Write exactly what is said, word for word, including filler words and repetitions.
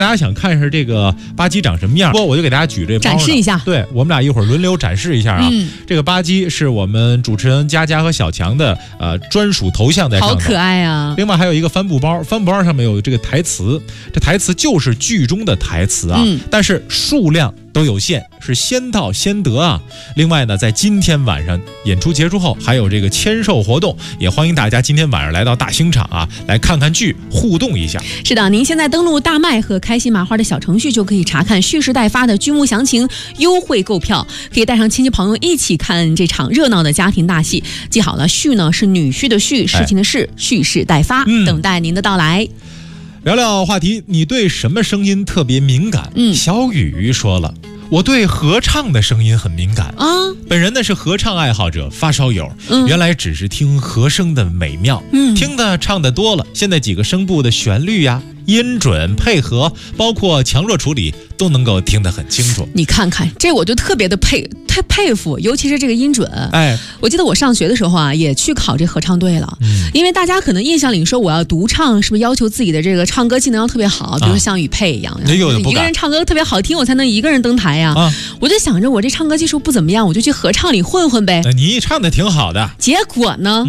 大家想看一下这个吧唧长什么样，我就给大家举这展示一下。 对，我们俩一会儿轮流展示一下啊。嗯、这个吧唧是我们主持人佳佳和小强的呃专属头像在上头， 好可爱啊！ 另外还有一个帆布包，帆布包上面有这个台词，这台词就是剧中的台词啊，嗯、但是数量都有限，是先到先得啊。另外呢，在今天晚上演出结束后，还有这个签售活动，也欢迎大家今天晚上来到大兴场啊，来看看剧，互动一下。 是的，您现在登录大麦和开心麻花的小程序，就可以查看蓄势待发的剧目详情，优惠购票，可以带上亲戚朋友一起看这场热闹的家庭大戏。记好了，蓄呢是女婿的婿，事情的事，蓄势待发，嗯、等待您的到来。 聊聊话题，你对什么声音特别敏感？嗯，小雨说了，我对合唱的声音很敏感啊。本人呢是合唱爱好者、发烧友，嗯、原来只是听和声的美妙，嗯，听的唱的多了，现在几个声部的旋律呀、音准配合，包括强弱处理，都能够听得很清楚。 你看看这，我就特别的佩太佩服，尤其是这个音准。 哎， 我记得我上学的时候啊，也去考这合唱队了。嗯，因为大家可能印象里说我要独唱，是不是要求自己的这个唱歌技能要特别好，比如像雨佩一样，啊、一个人唱歌特别好听，我才能一个人登台呀、啊。啊、我就想着我这唱歌技术不怎么样，我就去合唱里混混呗。 你唱的挺好的， 结果呢？